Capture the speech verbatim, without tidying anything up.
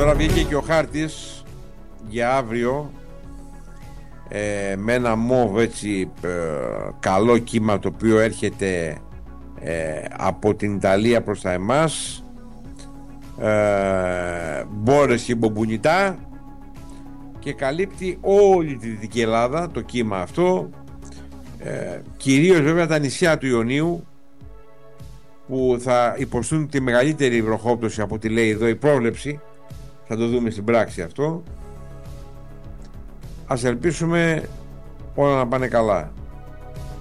Τώρα βγήκε και ο χάρτης για αύριο, ε, με ένα μοβ έτσι ε, καλό κύμα, το οποίο έρχεται ε, από την Ιταλία προς τα εμάς, ε, μπόρες και μπομπουνιτά, και καλύπτει όλη τη Δυτική Ελλάδα το κύμα αυτό, ε, κυρίως βέβαια τα νησιά του Ιωνίου, που θα υποστούν τη μεγαλύτερη βροχόπτωση από ό,τι λέει εδώ η πρόβλεψη. Θα το δούμε στην πράξη αυτό. Ας ελπίσουμε όλα να πάνε καλά.